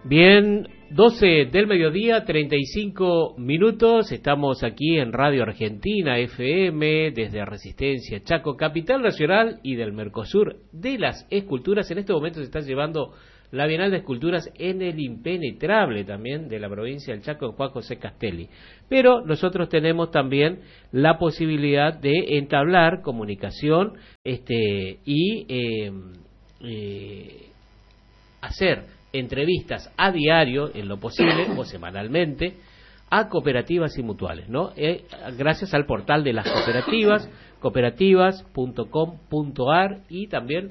Bien, 12 del mediodía, 35 minutos, estamos aquí en Radio Argentina FM, desde Resistencia Chaco, capital nacional y del Mercosur de las esculturas. En este momento se está llevando la Bienal de Esculturas en el Impenetrable, también de la provincia del Chaco, en Juan José Castelli. Pero nosotros tenemos también la posibilidad de entablar comunicación y hacer entrevistas a diario, en lo posible, o semanalmente, a cooperativas y mutuales, ¿no? Gracias al portal de las cooperativas, cooperativas.com.ar y también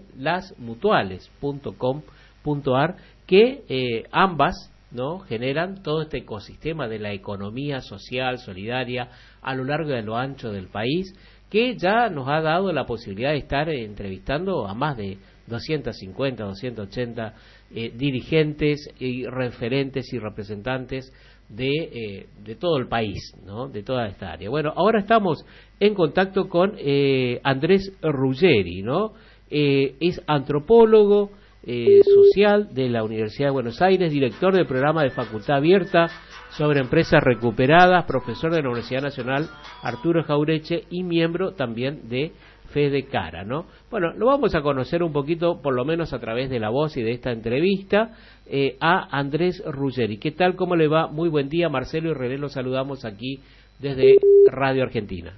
lasmutuales.com.ar, que ambas, ¿no?, generan todo este ecosistema de la economía social, solidaria, a lo largo y a lo ancho del país, que ya nos ha dado la posibilidad de estar entrevistando a más de 250, 280 dirigentes y referentes y representantes de todo el país, ¿no?, de toda esta área. Bueno, ahora estamos en contacto con Andrés Ruggeri, ¿no? Es antropólogo social de la Universidad de Buenos Aires, director del programa de Facultad Abierta sobre empresas recuperadas, profesor de la Universidad Nacional Arturo Jaureche y miembro también de FedeCara, ¿no? Bueno, lo vamos a conocer un poquito, por lo menos a través de la voz y de esta entrevista, a Andrés Ruggeri. ¿Qué tal? ¿Cómo le va? Muy buen día, Marcelo y René, los saludamos aquí desde Radio Argentina.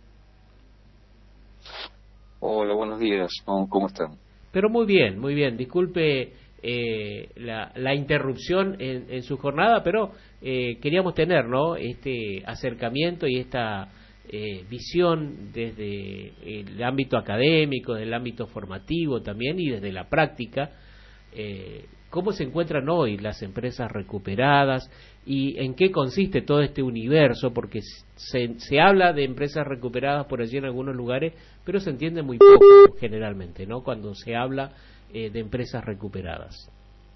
Hola, buenos días, ¿cómo están? Pero muy bien, muy bien. Disculpe la interrupción en su jornada, pero queríamos tener, ¿no?, este acercamiento y esta visión desde el ámbito académico, desde el ámbito formativo también y desde la práctica, cómo se encuentran hoy las empresas recuperadas y en qué consiste todo este universo, porque se habla de empresas recuperadas por allí en algunos lugares, pero se entiende muy poco generalmente, ¿no?, cuando se habla de empresas recuperadas.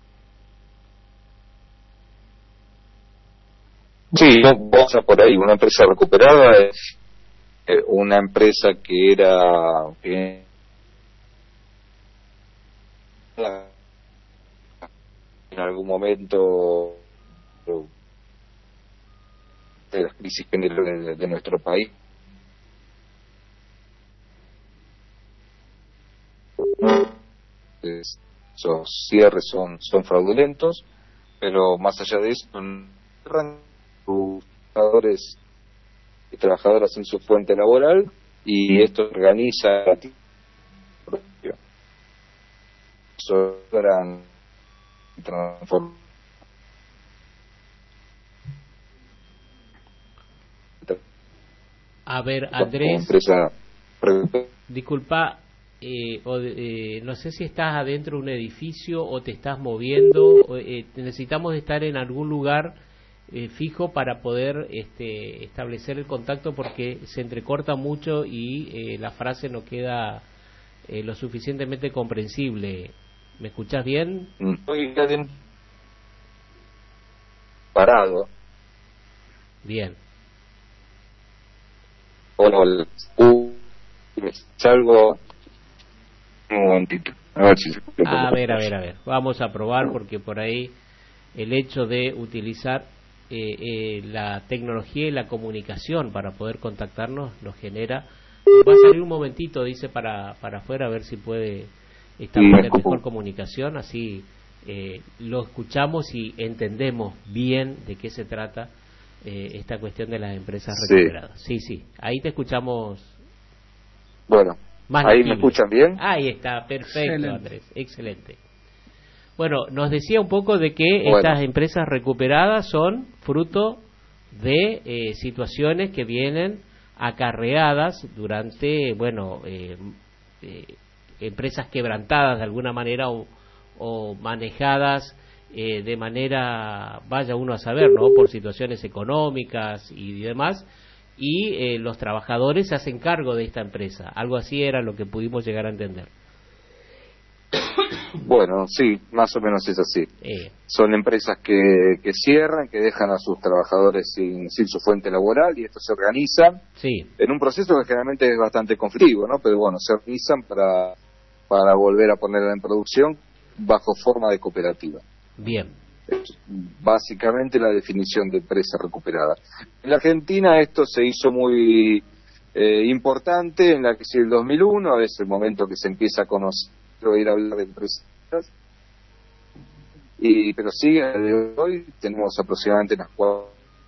Sí, vamos a por ahí. Una empresa recuperada es una empresa que en algún momento de las crisis generales de nuestro país, esos cierres son fraudulentos, pero más allá de eso, los trabajadores y trabajadoras en su fuente laboral, y esto organiza gran transformación. A ver, Andrés, disculpa, no sé si estás adentro de un edificio o te estás moviendo, necesitamos estar en algún lugar fijo para poder establecer el contacto, porque se entrecorta mucho y la frase no queda lo suficientemente comprensible. ¿Me escuchás bien? Estoy parado. Bien. Hola. Salgo un momentito. A ver. Vamos a probar, porque por ahí el hecho de utilizar la tecnología y la comunicación para poder contactarnos nos genera. Va a salir un momentito, dice, para afuera, a ver si puede establecer mejor comunicación, así lo escuchamos y entendemos bien de qué se trata esta cuestión de las empresas recuperadas. Sí, ahí te escuchamos. Bueno, más ahí legible. ¿Me escuchan bien? Ahí está, perfecto. Excelente. Andrés, excelente. Bueno, nos decía un poco de que estas empresas recuperadas son fruto de situaciones que vienen acarreadas durante, empresas quebrantadas de alguna manera o manejadas de manera, vaya uno a saber, ¿no?, por situaciones económicas y demás, y los trabajadores se hacen cargo de esta empresa. Algo así era lo que pudimos llegar a entender. Bueno, sí, más o menos es así. Son empresas que cierran, que dejan a sus trabajadores sin su fuente laboral, y estos se organizan en un proceso que generalmente es bastante conflictivo, ¿no? Pero bueno, se organizan para volver a ponerla en producción bajo forma de cooperativa. Bien, Es básicamente la definición de empresa recuperada. En la Argentina esto se hizo muy importante en la crisis del 2001, es el momento que se empieza a conocer o ir a hablar de empresas, pero sigue a día de hoy, tenemos aproximadamente unas 4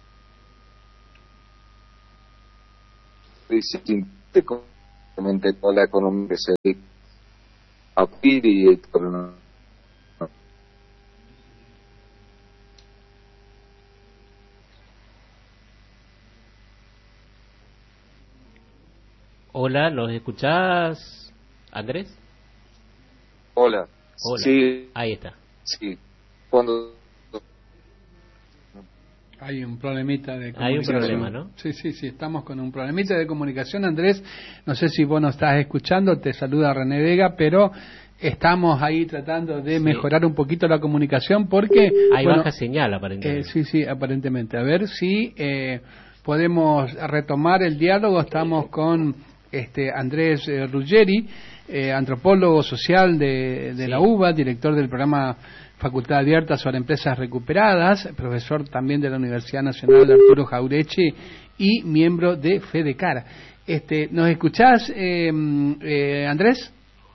crisis con la economía que se dedica a PIB y el coronavirus. Hola, ¿nos escuchás, Andrés? Hola. Sí. Ahí está. Sí. Cuando hay un problemita de comunicación. Hay un problema, ¿no? Sí, estamos con un problemita de comunicación, Andrés. No sé si vos nos estás escuchando, te saluda René Vega, pero estamos ahí tratando de mejorar un poquito la comunicación porque... Hay baja señal, aparentemente. Sí, aparentemente. A ver si podemos retomar el diálogo. Estamos con Andrés Ruggeri, antropólogo social de la UBA, director del programa Facultad Abierta sobre Empresas Recuperadas, profesor también de la Universidad Nacional de Arturo Jauretche y miembro de FEDECAR. ¿Nos escuchás, Andrés?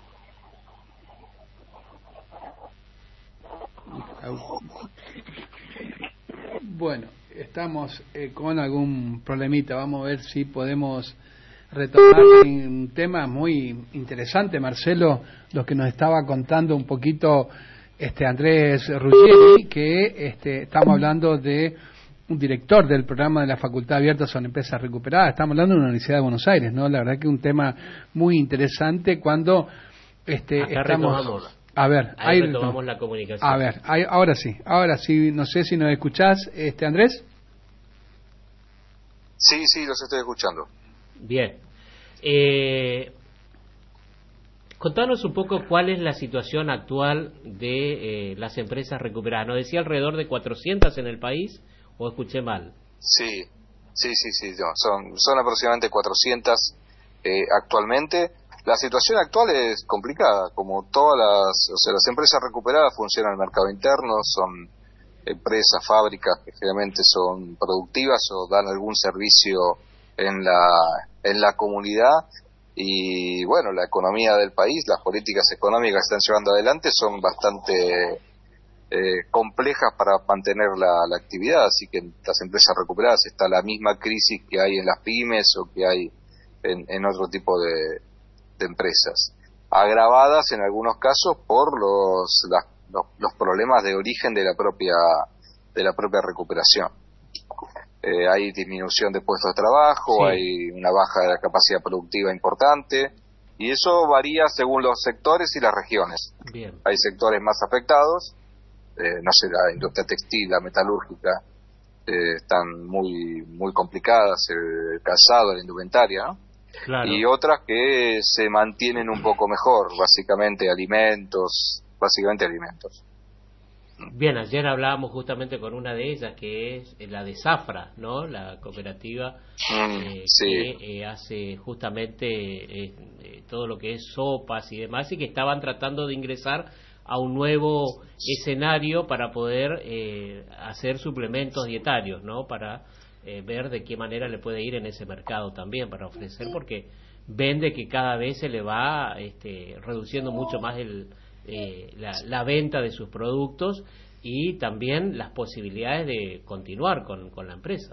Bueno, estamos con algún problemita. Vamos a ver si podemos retomar un tema muy interesante, Marcelo, lo que nos estaba contando un poquito Andrés Ruggeri, que estamos hablando de un director del programa de la Facultad Abierta sobre Empresas Recuperadas. Estamos hablando de la Universidad de Buenos Aires, ¿no? La verdad que un tema muy interesante cuando estamos... A ver, ahí retomamos la comunicación. A ver, ahora sí, no sé si nos escuchás, Andrés. Sí, los estoy escuchando. Bien. Contanos un poco cuál es la situación actual de las empresas recuperadas. ¿Nos decía alrededor de 400 en el país o escuché mal? Sí, no, son aproximadamente 400 actualmente. La situación actual es complicada, como todas las empresas recuperadas funcionan en el mercado interno, son empresas, fábricas que generalmente son productivas o dan algún servicio en la comunidad, y bueno, la economía del país, las políticas económicas que están llevando adelante son bastante complejas para mantener la actividad, así que en las empresas recuperadas está la misma crisis que hay en las pymes o que hay en otro tipo de empresas, agravadas en algunos casos por los problemas de origen de la propia recuperación. Hay disminución de puestos de trabajo, sí. Hay una baja de la capacidad productiva importante, y eso varía según los sectores y las regiones. Bien. Hay sectores más afectados, la industria textil, la metalúrgica, están muy complicadas, el calzado, la indumentaria, ¿no? Claro. Y otras que se mantienen un poco mejor, básicamente alimentos. Bien, ayer hablábamos justamente con una de ellas, que es la de Zafra, ¿no? La cooperativa sí. que hace justamente todo lo que es sopas y demás, y que estaban tratando de ingresar a un nuevo escenario para poder hacer suplementos dietarios, ¿no? Para ver de qué manera le puede ir en ese mercado también para ofrecer, porque vende que cada vez se le va reduciendo mucho más la venta de sus productos y también las posibilidades de continuar con la empresa.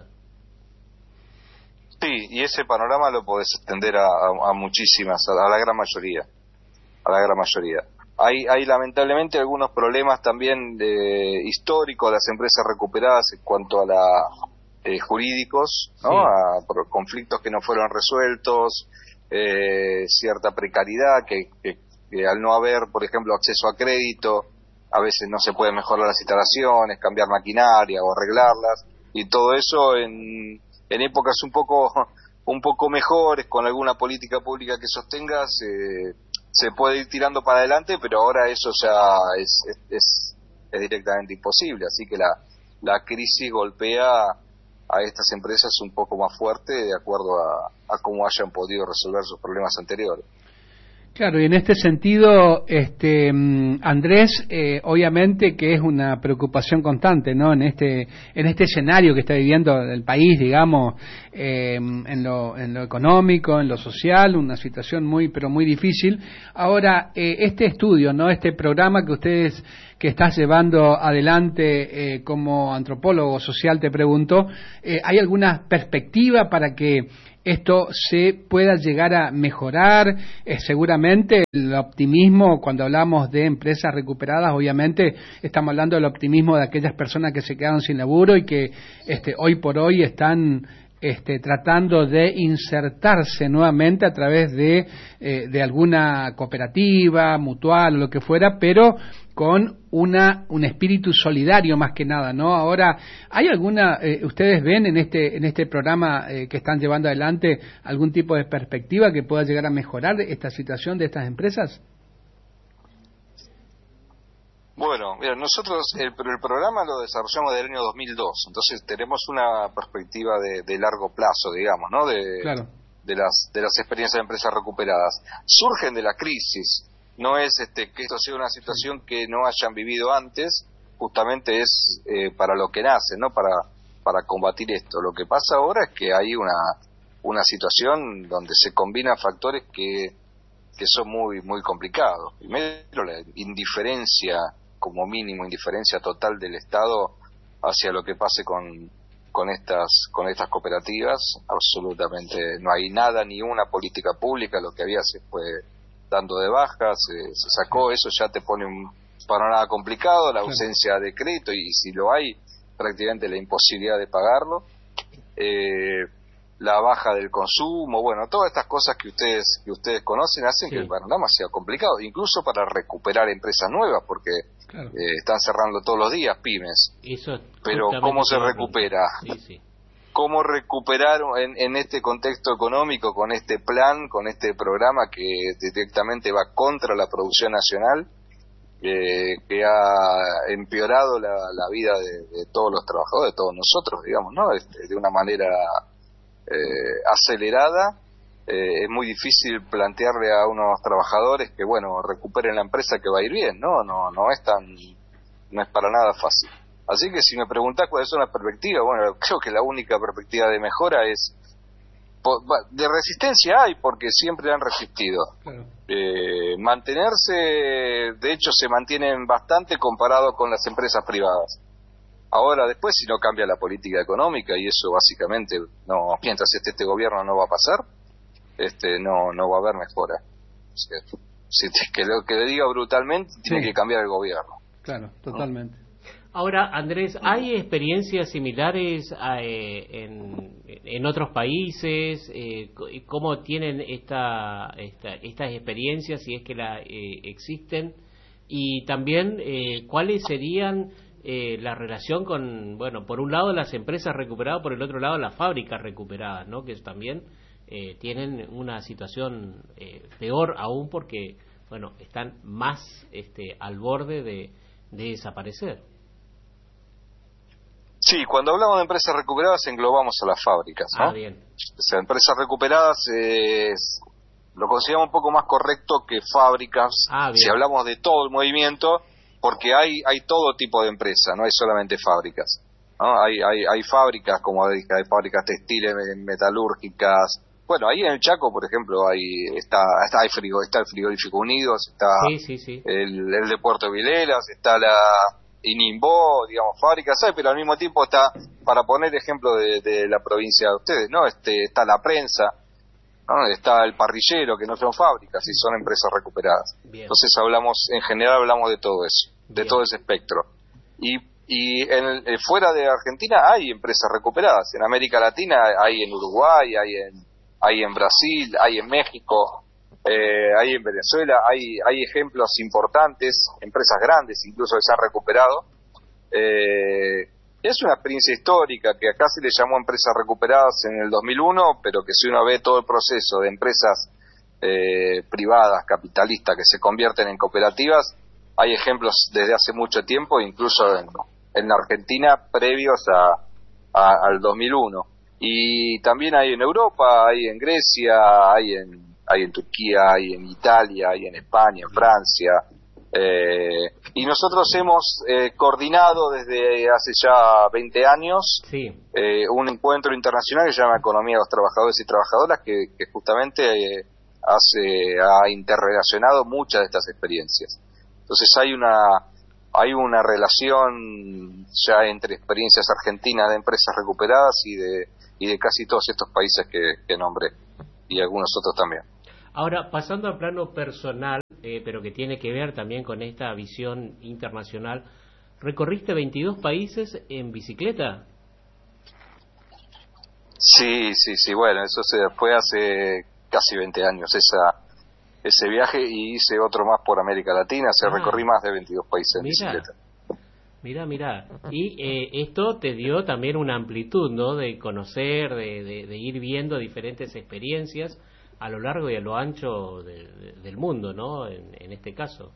Sí, y ese panorama lo podés extender a muchísimas, a la gran mayoría. Hay lamentablemente algunos problemas también históricos de las empresas recuperadas en cuanto a jurídicos, ¿no? Sí. Por conflictos que no fueron resueltos, cierta precariedad que al no haber, por ejemplo, acceso a crédito, a veces no se puede mejorar las instalaciones, cambiar maquinaria o arreglarlas, y todo eso en épocas un poco mejores, con alguna política pública que sostenga, se puede ir tirando para adelante, pero ahora eso ya es directamente imposible, así que la crisis golpea a estas empresas un poco más fuerte de acuerdo a cómo hayan podido resolver sus problemas anteriores. Claro, y en este sentido, Andrés, obviamente que es una preocupación constante, ¿no? En este escenario que está viviendo el país, digamos, en lo económico, en lo social, una situación pero muy difícil. Ahora, este estudio, ¿no? Este programa que estás llevando adelante como antropólogo social, te pregunto, ¿hay alguna perspectiva para que esto se pueda llegar a mejorar? Seguramente el optimismo, cuando hablamos de empresas recuperadas, obviamente estamos hablando del optimismo de aquellas personas que se quedaron sin laburo y que hoy por hoy están tratando de insertarse nuevamente a través de alguna cooperativa, mutual o lo que fuera, pero con un espíritu solidario más que nada, ¿no? Ahora, ¿hay ustedes ven en este programa que están llevando adelante algún tipo de perspectiva que pueda llegar a mejorar esta situación de estas empresas? Bueno, mira, nosotros el programa lo desarrollamos del año 2002, entonces tenemos una perspectiva de largo plazo, digamos, ¿no? Claro. De las experiencias de empresas recuperadas. Surgen de la crisis, no es que esto sea una situación que no hayan vivido antes, justamente es para lo que nace, ¿no? Para combatir esto. Lo que pasa ahora es que hay una situación donde se combinan factores que son muy muy complicados. Primero, la indiferencia, como mínimo indiferencia total del Estado hacia lo que pase con estas cooperativas. Absolutamente no hay nada, ni una política pública. Lo que había se fue dando de baja, se sacó. Eso ya te pone un panorama complicado, la ausencia de crédito, y si lo hay, prácticamente la imposibilidad de pagarlo, la baja del consumo. Bueno, todas estas cosas que ustedes conocen hacen que el panorama sea complicado, incluso para recuperar empresas nuevas, porque están cerrando todos los días pymes. Pero ¿cómo se recupera? ¿Cómo recuperar en este contexto económico, con este plan, con este programa que directamente va contra la producción nacional, que ha empeorado la vida de todos los trabajadores, de todos nosotros, digamos, ¿no? De una manera acelerada? Es muy difícil plantearle a unos trabajadores que, bueno, recuperen la empresa, que va a ir bien, no es para nada fácil. Así que si me preguntás cuáles son las perspectivas, bueno, creo que la única perspectiva de mejora es de resistencia hay, porque siempre han resistido. Mantenerse, de hecho se mantienen bastante comparado con las empresas privadas. Ahora, después, si no cambia la política económica, y eso básicamente mientras este gobierno no va a pasar, no va a haber mejora. Que lo que le diga brutalmente, tiene que cambiar el gobierno. Claro, totalmente. Ahora, Andrés, ¿hay experiencias similares en otros países? ¿Cómo tienen estas experiencias, si es que existen? Y también, ¿cuáles serían la relación con, bueno, por un lado las empresas recuperadas, por el otro lado las fábricas recuperadas, ¿no? Que también tienen una situación peor aún, porque, bueno, están más al borde de desaparecer. Sí, cuando hablamos de empresas recuperadas englobamos a las fábricas, ¿no? Bien. O sea, empresas recuperadas lo consideramos un poco más correcto que fábricas, si hablamos de todo el movimiento, porque hay todo tipo de empresas, no hay solamente fábricas, ¿no? Hay fábricas, como hay fábricas textiles, metalúrgicas. Bueno, ahí en el Chaco, por ejemplo, está el Frigorífico Unidos, está el de Puerto Vilelas, está la Inimbó, digamos, fábricas hay, pero al mismo tiempo está, para poner ejemplo de la provincia de ustedes, ¿no? Está la prensa, ¿no? Está el parrillero, que no son fábricas, y son empresas recuperadas. Bien. Entonces en general hablamos de todo eso, de todo ese espectro. Y fuera de Argentina hay empresas recuperadas. En América Latina hay en Uruguay, hay en Brasil, hay en México, hay en Venezuela, hay ejemplos importantes, empresas grandes incluso que se han recuperado. Es una experiencia histórica que acá se le llamó empresas recuperadas en el 2001, pero que si uno ve todo el proceso de empresas privadas, capitalistas, que se convierten en cooperativas, hay ejemplos desde hace mucho tiempo, incluso en Argentina, previos al 2001. Y también hay en Europa, hay en Grecia, hay en hay en Turquía, hay en Italia, hay en España, en Francia, y nosotros hemos coordinado desde hace ya 20 años un encuentro internacional que se llama Economía de los Trabajadores y Trabajadoras, que justamente ha interrelacionado muchas de estas experiencias. Entonces hay una relación ya entre experiencias argentinas de empresas recuperadas y de casi todos estos países que nombré, y algunos otros también. Ahora, pasando al plano personal, pero que tiene que ver también con esta visión internacional, ¿recorriste 22 países en bicicleta? Sí, bueno, eso fue hace casi 20 años ese viaje, y hice otro más por América Latina, recorrí más de 22 países en bicicleta. Mira. Y esto te dio también una amplitud, ¿no? De conocer, de ir viendo diferentes experiencias a lo largo y a lo ancho del mundo, ¿no? En este caso.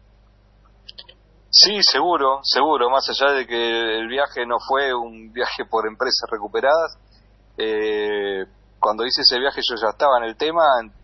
Sí, seguro, más allá de que el viaje no fue un viaje por empresas recuperadas, cuando hice ese viaje yo ya estaba en el tema,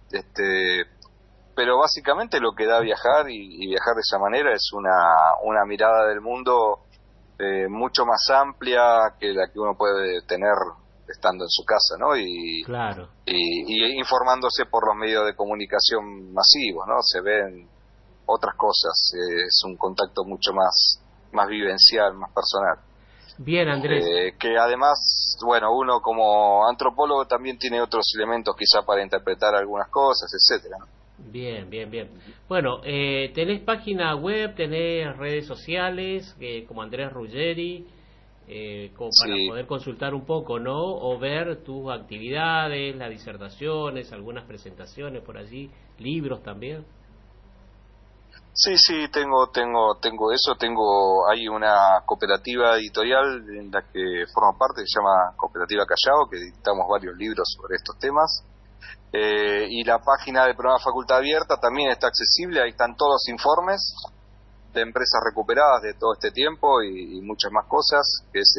pero básicamente lo que da viajar y viajar de esa manera es una mirada del mundo mucho más amplia que la que uno puede tener estando en su casa, ¿no? Y informándose por los medios de comunicación masivos, ¿no? Se ven otras cosas, es un contacto mucho más vivencial, más personal. Bien, Andrés. Que además, bueno, uno como antropólogo también tiene otros elementos quizá para interpretar algunas cosas, etcétera, ¿no? Bien. Bueno, tenés página web, tenés redes sociales, como Andrés Ruggeri, como para poder consultar un poco, ¿no? O ver tus actividades, las disertaciones, algunas presentaciones por allí, libros también. Sí, tengo eso, hay una cooperativa editorial en la que formo parte, se llama Cooperativa Callao, que editamos varios libros sobre estos temas. Y la página del programa Facultad Abierta también está accesible, ahí están todos los informes de empresas recuperadas de todo este tiempo y muchas más cosas, que es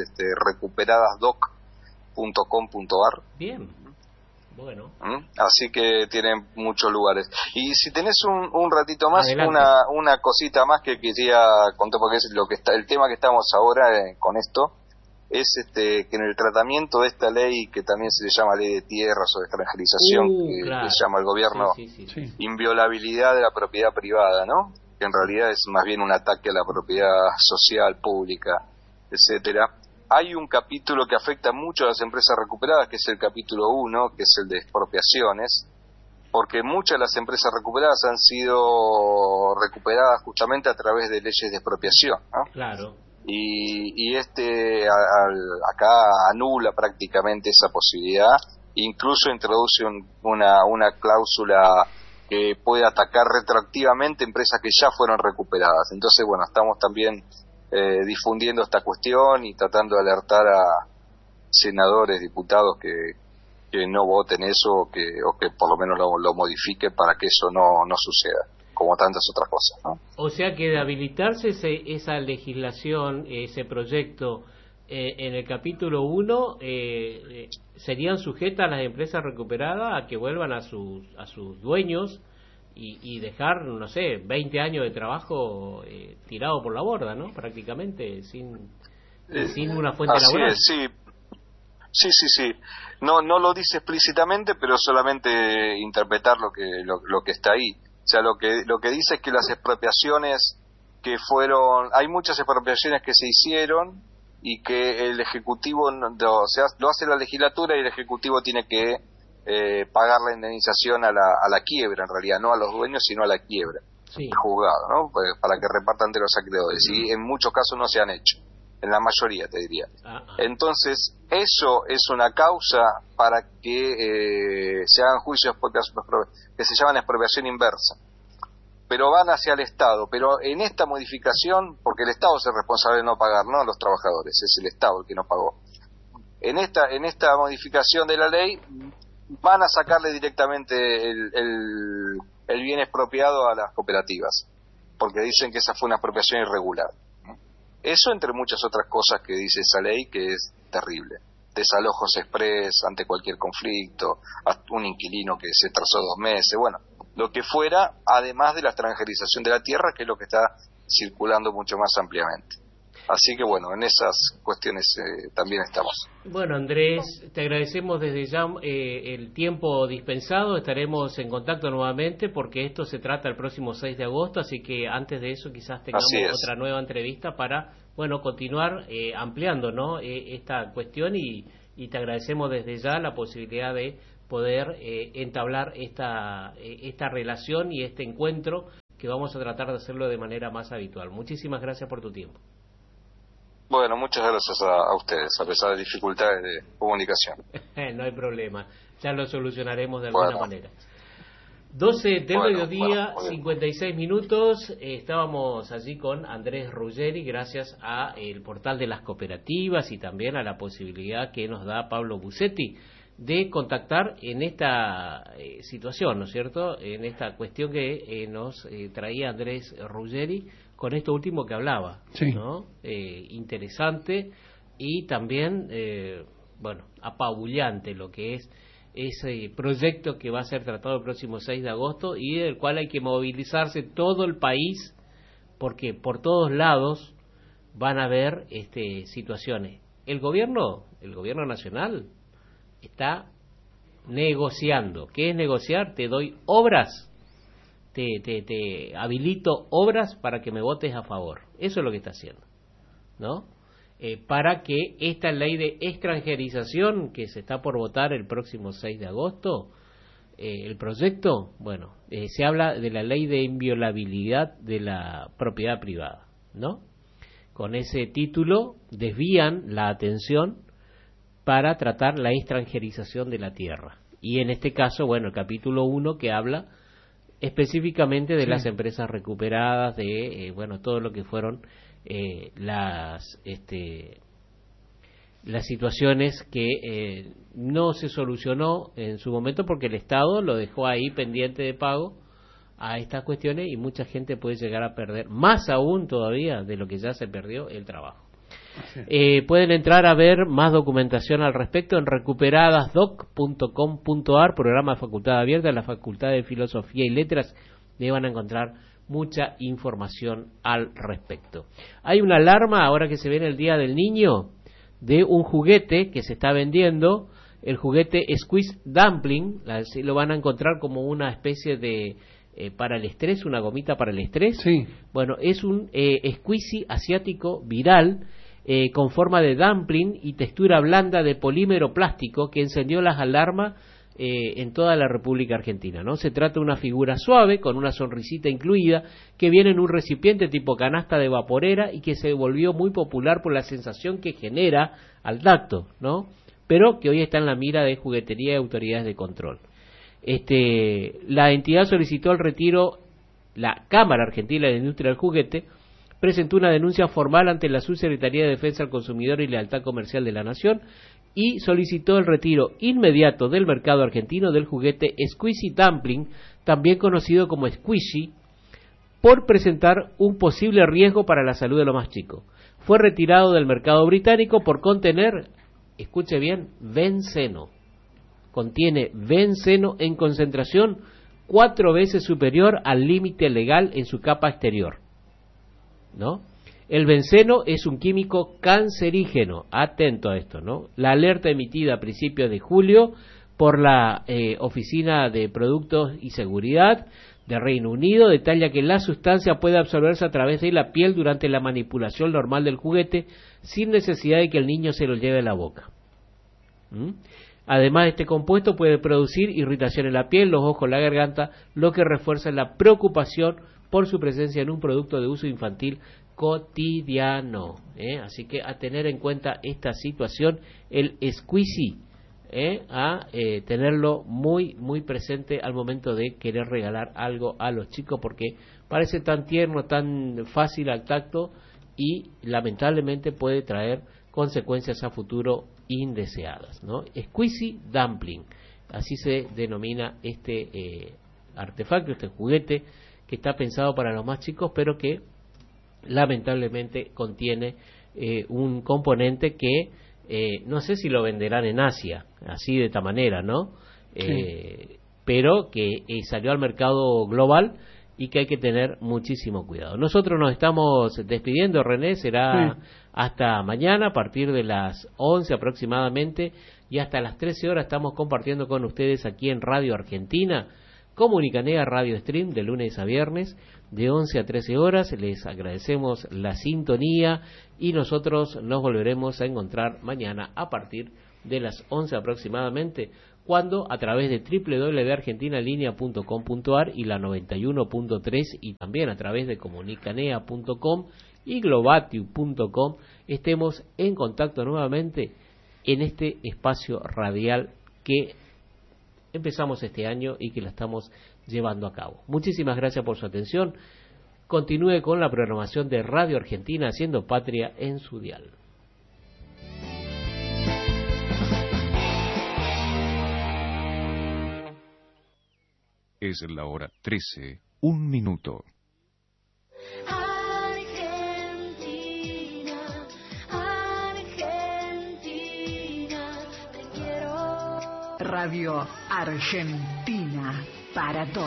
recuperadasdoc.com.ar. Bien, bueno. Así que tienen muchos lugares. Y si tenés un ratito más, una cosita más que quería contar, porque es el tema que estamos ahora con esto, es que en el tratamiento de esta ley, que también se le llama ley de tierras o de extranjerización, que se llama el gobierno inviolabilidad de la propiedad privada, ¿no? Que en realidad es más bien un ataque a la propiedad social, pública, etcétera. Hay un capítulo que afecta mucho a las empresas recuperadas, que es el capítulo 1, que es el de expropiaciones, porque muchas de las empresas recuperadas han sido recuperadas justamente a través de leyes de expropiación, ¿no? Claro. Y acá anula prácticamente esa posibilidad, incluso introduce una cláusula que puede atacar retroactivamente empresas que ya fueron recuperadas. Entonces, bueno, estamos también difundiendo esta cuestión y tratando de alertar a senadores, diputados que no voten eso o que por lo menos lo modifiquen para que eso no suceda, como tantas otras cosas, ¿no? O sea que de habilitarse esa legislación, ese proyecto, en el capítulo 1, serían sujetas las empresas recuperadas a que vuelvan a sus dueños y dejar, no sé, 20 años de trabajo tirado por la borda, ¿no? Prácticamente, sin una fuente laboral. Sí. No lo dice explícitamente, pero solamente interpretar lo que está ahí. O sea, lo que dice es que las expropiaciones hay muchas expropiaciones que se hicieron y que el Ejecutivo, lo hace la legislatura y el Ejecutivo tiene que pagar la indemnización a la quiebra, en realidad, no a los dueños, sino a la quiebra, el juzgado, ¿no? Para que repartan de los acreedores. Y en muchos casos no se han hecho, en la mayoría, te diría. Entonces, eso es una causa para que se hagan juicios que se llaman expropiación inversa, pero van hacia el Estado. Pero en esta modificación, porque el Estado es el responsable de no pagar, no los trabajadores, es el Estado el que no pagó. En esta modificación de la ley van a sacarle directamente el bien expropiado a las cooperativas, porque dicen que esa fue una expropiación irregular. Eso entre muchas otras cosas que dice esa ley, que es terrible desalojos express ante cualquier conflicto, un inquilino que se trazó 2 meses, bueno, lo que fuera, además de la extranjerización de la tierra, que es lo que está circulando mucho más ampliamente. Así que bueno, en esas cuestiones también estamos. Bueno, Andrés, te agradecemos desde ya el tiempo dispensado. Estaremos en contacto nuevamente porque esto se trata el próximo 6 de agosto, así que antes de eso quizás tengamos otra nueva entrevista para, bueno, continuar ampliando, ¿no? Esta cuestión y te agradecemos desde ya la posibilidad de poder entablar esta relación y este encuentro que vamos a tratar de hacerlo de manera más habitual. Muchísimas gracias por tu tiempo. Bueno, muchas gracias a ustedes, a pesar de dificultades de comunicación. No hay problema, ya lo solucionaremos de alguna manera. 12 del mediodía, 56 minutos, estábamos allí con Andrés Ruggeri, gracias a el portal de las cooperativas y también a la posibilidad que nos da Pablo Busetti de contactar en esta situación, ¿no es cierto?, en esta cuestión que nos traía Andrés Ruggeri, con esto último que hablaba, sí, ¿no? Interesante y también, bueno, apabullante lo que es ese proyecto que va a ser tratado el próximo 6 de agosto y del cual hay que movilizarse todo el país porque por todos lados van a haber situaciones. El gobierno nacional está negociando. ¿Qué es negociar? Te doy obras. Te habilito obras para que me votes a favor. Eso es lo que está haciendo, ¿no? Para que esta ley de extranjerización que se está por votar el próximo 6 de agosto, el proyecto, bueno, se habla de la ley de inviolabilidad de la propiedad privada, ¿no? Con ese título desvían la atención para tratar la extranjerización de la tierra. Y en este caso, bueno, el capítulo 1 que habla específicamente de las empresas recuperadas, de bueno, todo lo que fueron las situaciones que no se solucionó en su momento porque el Estado lo dejó ahí pendiente de pago a estas cuestiones y mucha gente puede llegar a perder más aún todavía de lo que ya se perdió el trabajo. Pueden entrar a ver más documentación al respecto en recuperadasdoc.com.ar, programa de Facultad Abierta, en la Facultad de Filosofía y Letras, y van a encontrar mucha información al respecto. Hay una alarma ahora que se viene el Día del Niño de un juguete que se está vendiendo, el juguete Squeeze Dumpling, lo van a encontrar como una especie de para el estrés, una gomita para el estrés. Sí. Bueno, es un squeezy asiático viral con forma de dumpling y textura blanda de polímero plástico que encendió las alarmas en toda la República Argentina, ¿no? Se trata de una figura suave con una sonrisita incluida que viene en un recipiente tipo canasta de vaporera y que se volvió muy popular por la sensación que genera al tacto, ¿no? Pero que hoy está en la mira de juguetería y autoridades de control. La entidad solicitó el retiro, la Cámara Argentina de la Industria del Juguete presentó una denuncia formal ante la Subsecretaría de Defensa del Consumidor y Lealtad Comercial de la Nación y solicitó el retiro inmediato del mercado argentino del juguete Squeezy Dumpling, también conocido como Squishy, por presentar un posible riesgo para la salud de los más chicos. Fue retirado del mercado británico por contener, escuche bien, benceno. Contiene benceno en concentración 4 veces superior al límite legal en su capa exterior, ¿no? El benceno es un químico cancerígeno, atento a esto, ¿no? La alerta emitida a principios de julio por la Oficina de Productos y Seguridad de Reino Unido detalla que la sustancia puede absorberse a través de la piel durante la manipulación normal del juguete sin necesidad de que el niño se lo lleve a la boca. Además, este compuesto puede producir irritación en la piel, los ojos, la garganta, lo que refuerza la preocupación por su presencia en un producto de uso infantil cotidiano. Así que a tener en cuenta esta situación, el squeezy, a tenerlo muy muy presente al momento de querer regalar algo a los chicos, porque parece tan tierno, tan fácil al tacto y lamentablemente puede traer consecuencias a futuro indeseadas, ¿no? Squeezy Dumpling, así se denomina este artefacto, este juguete que está pensado para los más chicos, pero que lamentablemente contiene un componente que no sé si lo venderán en Asia, así de esta manera, ¿no? Sí. Pero que salió al mercado global y que hay que tener muchísimo cuidado. Nosotros nos estamos despidiendo, René, será hasta mañana a partir de las 11 aproximadamente y hasta las 13 horas estamos compartiendo con ustedes aquí en Radio Argentina, Comunicanea Radio Stream de lunes a viernes de 11 a 13 horas. Les agradecemos la sintonía y nosotros nos volveremos a encontrar mañana a partir de las 11 aproximadamente, cuando a través de www.argentinalinea.com.ar y la 91.3 y también a través de comunicanea.com y globatiu.com estemos en contacto nuevamente en este espacio radial que empezamos este año y que la estamos llevando a cabo. Muchísimas gracias por su atención. Continúe con la programación de Radio Argentina, haciendo patria en su dial. Es la hora 13, 1 minuto. Argentina, Argentina, te quiero. Radio Argentina para todos.